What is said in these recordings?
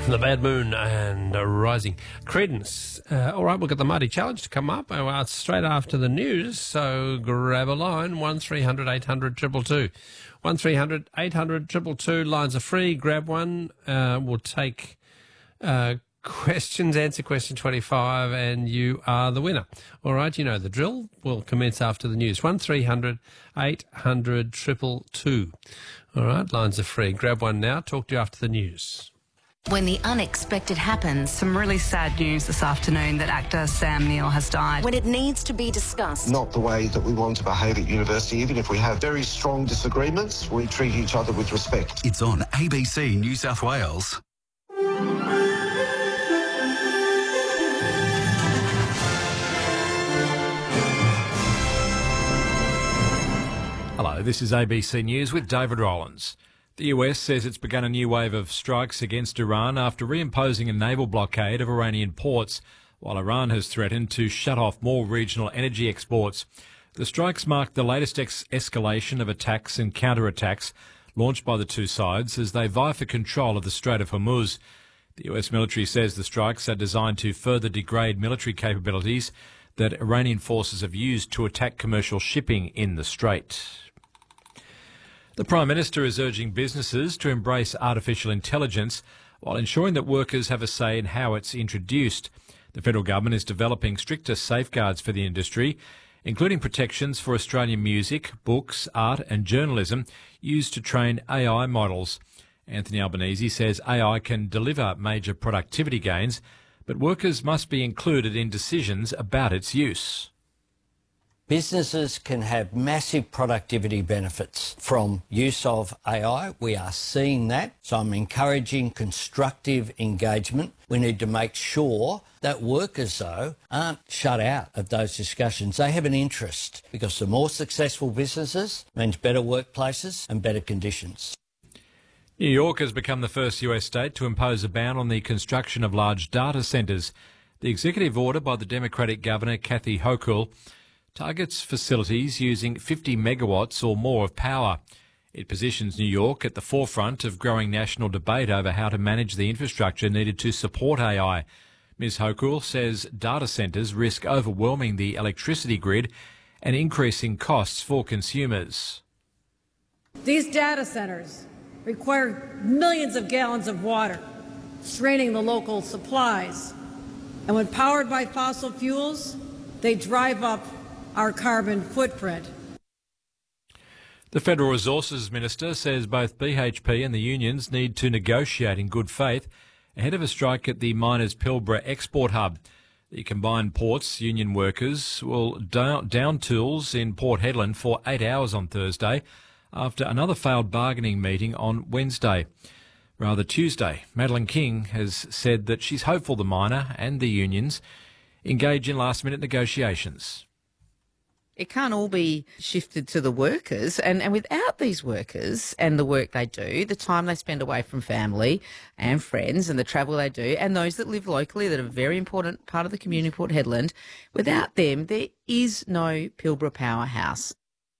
The Bad Moon and Rising. Credence. All right, we've got the Mighty Challenge to come up straight after the news, so grab a line, 1300 800 222. 1300 800 222. Lines are free. Grab one. We'll take questions, answer question 25, and you are the winner. All right, you know the drill. We'll commence after the news. 1300 800 222. All right, lines are free. Grab one now. Talk to you after the news. When the unexpected happens. Some really sad news this afternoon that actor Sam Neill has died. When it needs to be discussed. Not the way that we want to behave at university. Even if we have very strong disagreements, we treat each other with respect. It's on ABC New South Wales. Hello, this is ABC News with David Rollins. The US says it's begun a new wave of strikes against Iran after reimposing a naval blockade of Iranian ports, while Iran has threatened to shut off more regional energy exports. The strikes mark the latest escalation of attacks and counterattacks launched by the two sides as they vie for control of the Strait of Hormuz. The US military says the strikes are designed to further degrade military capabilities that Iranian forces have used to attack commercial shipping in the strait. The Prime Minister is urging businesses to embrace artificial intelligence while ensuring that workers have a say in how it's introduced. The federal government is developing stricter safeguards for the industry, including protections for Australian music, books, art and journalism used to train AI models. Anthony Albanese says AI can deliver major productivity gains, but workers must be included in decisions about its use. Businesses can have massive productivity benefits from use of AI. We are seeing that. So I'm encouraging constructive engagement. We need to make sure that workers, though, aren't shut out of those discussions. They have an interest because the more successful businesses means better workplaces and better conditions. New York has become the first US state to impose a ban on the construction of large data centres. The executive order by the Democratic Governor Kathy Hochul targets facilities using 50 megawatts or more of power. It positions New York at the forefront of growing national debate over how to manage the infrastructure needed to support AI. Ms Hochul says data centres risk overwhelming the electricity grid and increasing costs for consumers. These data centres require millions of gallons of water, straining the local supplies. And when powered by fossil fuels, they drive up our carbon footprint. The Federal Resources Minister says both BHP and the unions need to negotiate in good faith ahead of a strike at the miners' Pilbara export hub. The combined ports union workers will down tools in Port Hedland for 8 hours on Thursday after another failed bargaining meeting on Tuesday. Madeleine King has said that she's hopeful the miner and the unions engage in last-minute negotiations. It can't all be shifted to the workers. And without these workers and the work they do, the time they spend away from family and friends and the travel they do, and those that live locally that are a very important part of the community of Port Hedland, without them, there is no Pilbara powerhouse.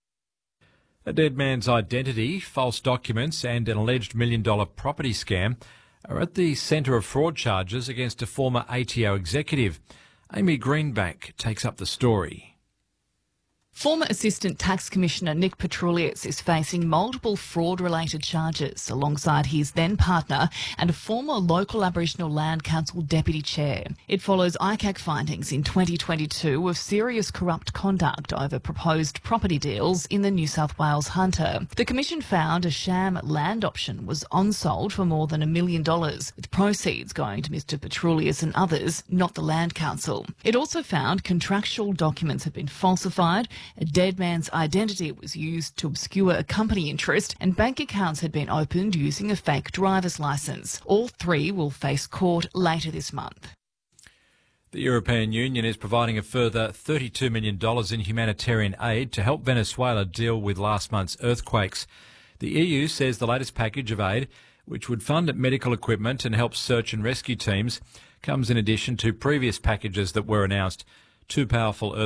A dead man's identity, false documents and an alleged $1 million property scam are at the centre of fraud charges against a former ATO executive. Amy Greenbank takes up the story. Former Assistant Tax Commissioner Nick Petroulias is facing multiple fraud-related charges alongside his then-partner and a former local Aboriginal Land Council Deputy Chair. It follows ICAC findings in 2022 of serious corrupt conduct over proposed property deals in the New South Wales Hunter. The Commission found a sham land option was on-sold for more than $1 million, with proceeds going to Mr Petroulias and others, not the Land Council. It also found contractual documents had been falsified, a dead man's identity was used to obscure a company interest, and bank accounts had been opened using a fake driver's licence. All three will face court later this month. The European Union is providing a further $32 million in humanitarian aid to help Venezuela deal with last month's earthquakes. The EU says the latest package of aid, which would fund medical equipment and help search and rescue teams, comes in addition to previous packages that were announced. Two powerful